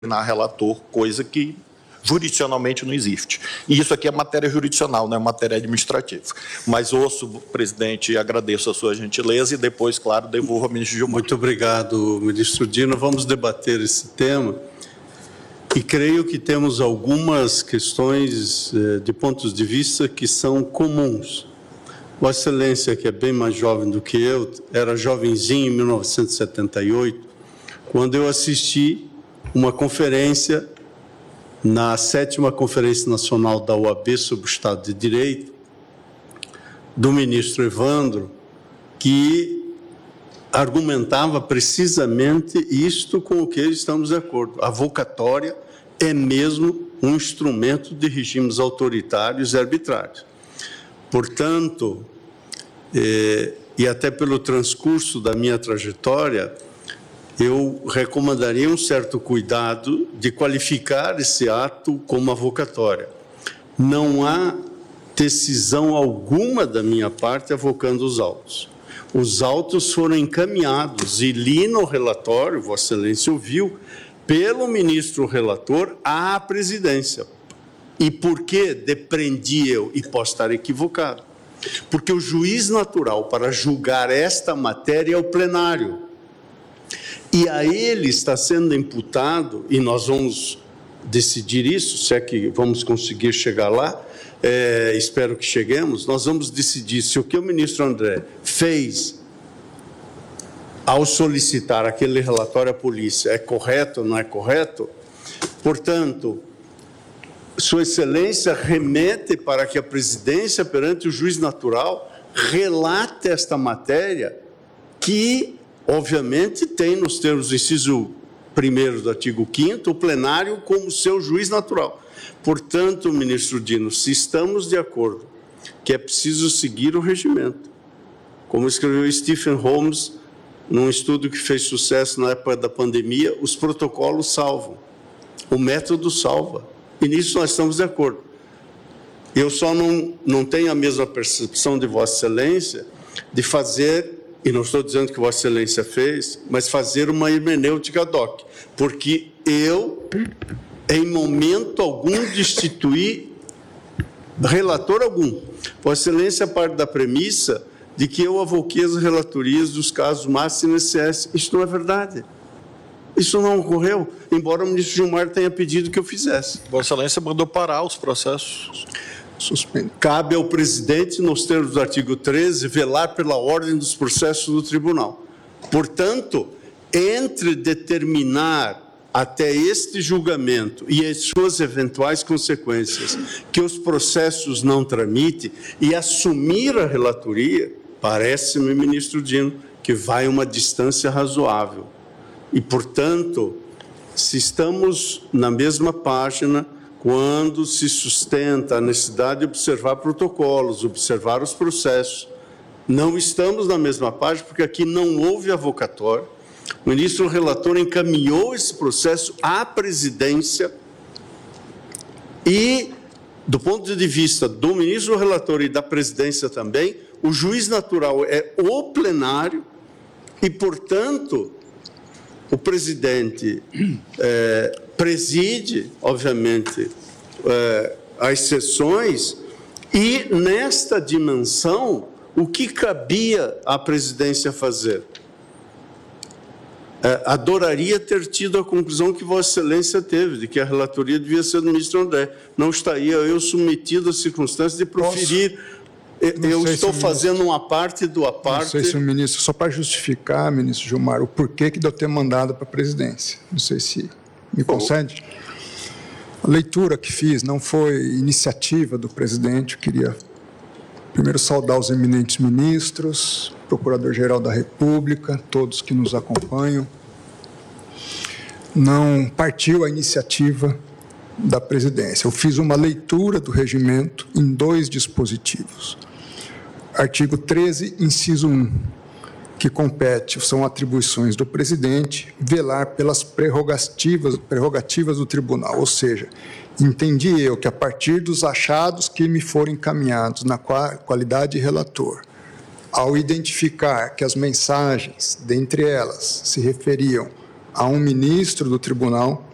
relator, coisa que jurisdicionalmente não existe. E isso aqui é matéria jurisdicional, não é matéria administrativa. Mas ouço, presidente, e agradeço a sua gentileza e depois, claro, devolvo ao ministro Gilmar. Muito obrigado, ministro Dino. Vamos debater esse tema. E creio que temos algumas questões de pontos de vista que são comuns. Vossa Excelência, que é bem mais jovem do que eu, era jovenzinho em 1978, quando eu assisti uma conferência na 7ª Conferência Nacional da OAB sobre o Estado de Direito, do ministro Evandro, que argumentava precisamente isto com o que estamos de acordo. A avocatória é mesmo um instrumento de regimes autoritários e arbitrários. Portanto, e até pelo transcurso da minha trajetória, eu recomendaria um certo cuidado de qualificar esse ato como avocatória. Não há decisão alguma da minha parte avocando os autos. Os autos foram encaminhados e li no relatório, Vossa Excelência ouviu, pelo ministro relator à presidência. E por que depreendi eu? E posso estar equivocado. Porque o juiz natural para julgar esta matéria é o plenário. E a ele está sendo imputado, e nós vamos decidir isso, se é que vamos conseguir chegar lá, espero que cheguemos, nós vamos decidir se o que o ministro André fez ao solicitar aquele relatório à polícia é correto ou não é correto. Portanto, Sua Excelência remete para que a presidência, perante o juiz natural, relate esta matéria que, obviamente, tem nos termos do inciso 1º do artigo 5º, o plenário como seu juiz natural. Portanto, ministro Dino, se estamos de acordo que é preciso seguir o regimento, como escreveu Stephen Holmes, num estudo que fez sucesso na época da pandemia, os protocolos salvam, o método salva, e nisso nós estamos de acordo. Eu só não tenho a mesma percepção de Vossa Excelência de fazer, e não estou dizendo que Vossa Excelência fez, mas fazer uma hermenêutica ad hoc, porque eu, em momento algum, destituí relator algum. Vossa Excelência parte da premissa de que eu avoquei as relatorias dos casos Massa e INSS. Isso não é verdade. Isso não ocorreu, embora o ministro Gilmar tenha pedido que eu fizesse. Vossa Excelência mandou parar os processos. Cabe ao presidente, nos termos do artigo 13, velar pela ordem dos processos do tribunal. Portanto, entre determinar até este julgamento e as suas eventuais consequências que os processos não tramitem e assumir a relatoria, parece-me, ministro Dino, que vai uma distância razoável. E, portanto, se estamos na mesma página, quando se sustenta a necessidade de observar protocolos, observar os processos, não estamos na mesma página, porque aqui não houve avocatória. O ministro relator encaminhou esse processo à presidência e, do ponto de vista do ministro relator e da presidência também, o juiz natural é o plenário e, portanto, o presidente preside, obviamente, as sessões e, nesta dimensão, o que cabia à presidência fazer? Adoraria ter tido a conclusão que Vossa Excelência teve, de que a relatoria devia ser do ministro André. Não estaria eu submetido às circunstâncias de proferir. Eu estou fazendo uma parte do à parte. Não sei se o ministro, só para justificar, ministro Gilmar, o porquê que de eu ter mandado para a presidência. Não sei se me concede. A leitura que fiz não foi iniciativa do presidente. Eu queria primeiro saudar os eminentes ministros, Procurador-Geral da República, todos que nos acompanham. Não partiu a iniciativa da presidência. Eu fiz uma leitura do regimento em 2 dispositivos. Artigo 13, inciso 1, que compete, são atribuições do presidente, velar pelas prerrogativas do tribunal, ou seja, entendi eu que a partir dos achados que me foram encaminhados na qualidade de relator, ao identificar que as mensagens, dentre elas, se referiam a um ministro do tribunal,